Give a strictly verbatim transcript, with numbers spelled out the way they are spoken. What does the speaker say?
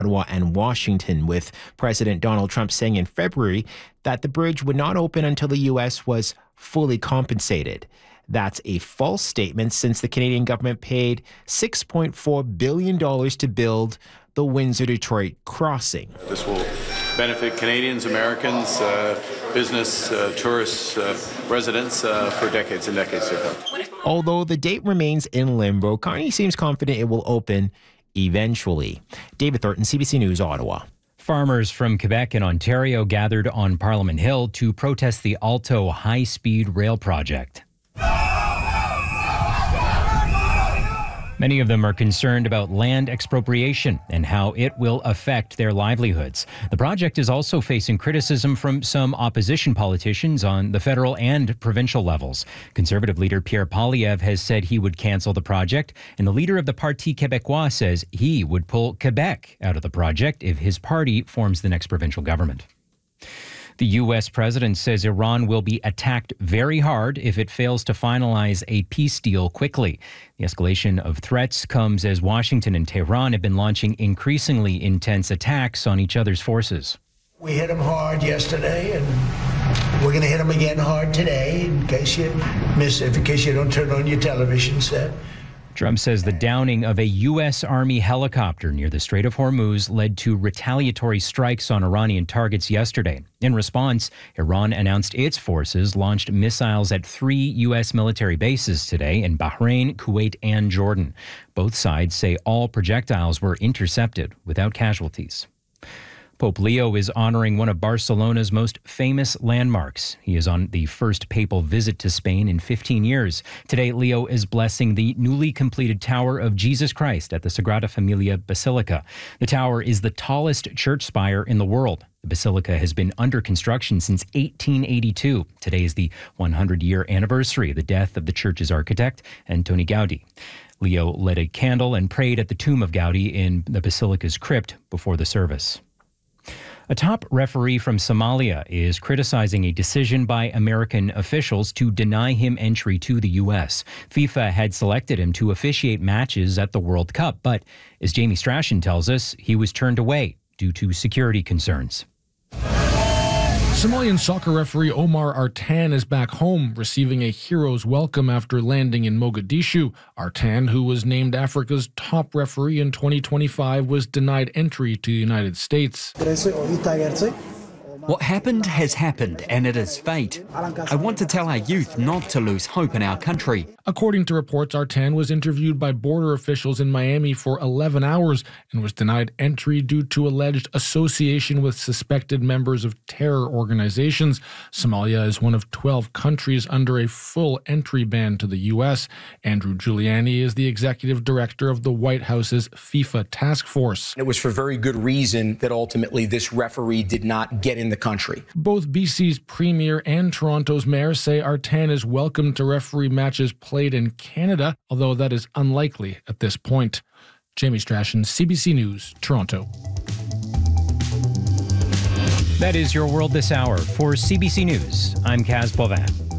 Ottawa and Washington, with President Donald Trump saying in February that the bridge would not open until the U S was fully compensated. That's a false statement, since the Canadian government paid six point four billion dollars to build the Windsor-Detroit crossing. This will benefit Canadians, Americans, uh, business, uh, tourists, uh, residents uh, for decades and decades to come. Although the date remains in limbo, Carney seems confident it will open eventually. David Thornton, C B C News, Ottawa. Farmers from Quebec and Ontario gathered on Parliament Hill to protest the Alto high-speed rail project. Many of them are concerned about land expropriation and how it will affect their livelihoods. The project is also facing criticism from some opposition politicians on the federal and provincial levels. Conservative leader Pierre Poilievre has said he would cancel the project, and the leader of the Parti Québécois says he would pull Quebec out of the project if his party forms the next provincial government. The U S president says Iran will be attacked very hard if it fails to finalize a peace deal quickly. The escalation of threats comes as Washington and Tehran have been launching increasingly intense attacks on each other's forces. We hit them hard yesterday, and we're going to hit them again hard today, in case you miss it, in case you don't turn on your television set. Trump says the downing of a U S Army helicopter near the Strait of Hormuz led to retaliatory strikes on Iranian targets yesterday. In response, Iran announced its forces launched missiles at three U S military bases today in Bahrain, Kuwait, and Jordan. Both sides say all projectiles were intercepted without casualties. Pope Leo is honoring one of Barcelona's most famous landmarks. He is on the first papal visit to Spain in fifteen years. Today, Leo is blessing the newly completed Tower of Jesus Christ at the Sagrada Familia Basilica. The tower is the tallest church spire in the world. The basilica has been under construction since eighteen eighty-two. Today is the hundred-year anniversary of the death of the church's architect, Antoni Gaudi. Leo lit a candle and prayed at the tomb of Gaudi in the basilica's crypt before the service. A top referee from Somalia is criticizing a decision by American officials to deny him entry to the U S. FIFA had selected him to officiate matches at the World Cup, but as Jamie Strachan tells us, he was turned away due to security concerns. Somalian soccer referee Omar Artan is back home, receiving a hero's welcome after landing in Mogadishu. Artan, who was named Africa's top referee in twenty twenty-five, was denied entry to the United States. What happened has happened, and it is fate. I want to tell our youth not to lose hope in our country. According to reports, Artan was interviewed by border officials in Miami for eleven hours and was denied entry due to alleged association with suspected members of terror organizations. Somalia is one of twelve countries under a full entry ban to the U S. Andrew Giuliani is the executive director of the White House's FIFA task force. It was for very good reason that ultimately this referee did not get in the country. Both B C's premier and Toronto's mayor say Artan is welcome to referee matches played in Canada, although that is unlikely at this point. Jamie Strachan, C B C News, Toronto. That is your world this hour. For C B C News, I'm Kaz Bovan.